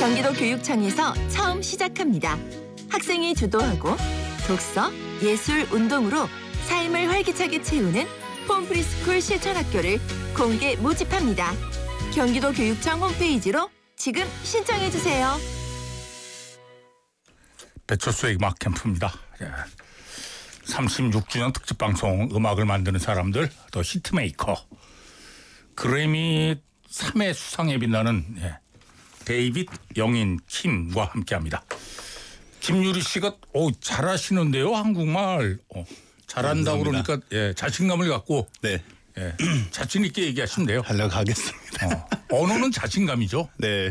경기도 교육청에서 처음 시작합니다. 학생이 주도하고 독서, 예술, 운동으로 삶을 활기차게 채우는 폼프리스쿨 실천학교를 공개 모집합니다. 경기도 교육청 홈페이지로 지금 신청해주세요. 배철수의 음악 캠프입니다. 36주년 특집 방송 음악을 만드는 사람들, 또 히트메이커, 그래미 3회 수상에 빛나는 데이빗, 영인, 킴과 함께합니다. 김유리 씨가 잘하시는데요, 한국말. 잘한다고 그러니까 자신감을 갖고 자신 있게 얘기하시면 돼요. 하려고 하겠습니다. 언어는 자신감이죠. 네.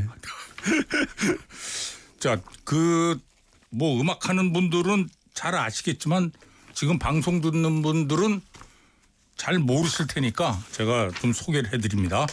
자, 음악하는 분들은 잘 아시겠지만 지금 방송 듣는 분들은 잘 모르실 테니까 제가 좀 소개를 해드립니다.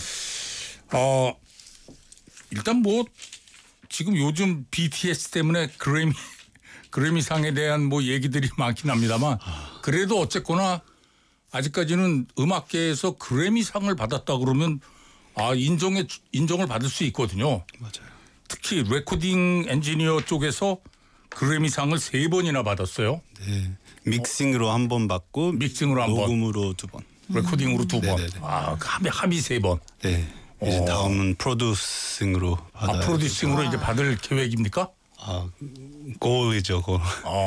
일단 지금 요즘 BTS 때문에 그래미상에 대한 얘기들이 많긴 합니다만 그래도 어쨌거나 아직까지는 음악계에서 그래미상을 받았다 그러면 인정을 받을 수 있거든요. 맞아요. 특히 레코딩 엔지니어 쪽에서 그래미상을 3번이나 받았어요. 네. 믹싱으로 한 번 받고 믹싱으로 한 번, 녹음으로 2번. 레코딩으로 2번. 네네네. 합의 3번. 네. 이제 다음은 프로듀싱으로 받아요. 프로듀싱으로 이제 받을 계획입니까? 골이죠, 골.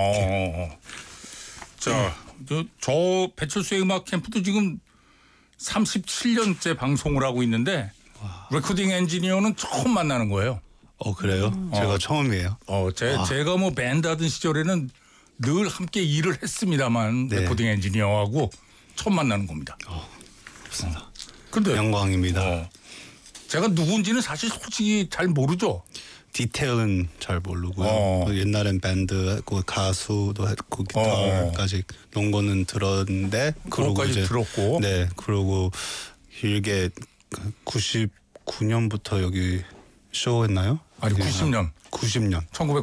자, 저 배철수의 음악 캠프도 지금 37년째 방송을 하고 있는데 레코딩 엔지니어는 처음 만나는 거예요. 그래요? 제가 처음이에요. 제가 밴드 하던 시절에는 늘 함께 일을 했습니다만 레코딩 엔지니어하고 처음 만나는 겁니다. 좋습니다. 근데 영광입니다. 제가 누군지는 사실 솔직히 잘 모르죠. 디테일은 잘 모르고요. 옛날엔 밴드하고 가수도 했고 기타까지 그런 거는 들었는데 그거까지 들었고. 네. 그러고 길게 99년부터 여기 쇼 했나요? 아니 90년. 90년.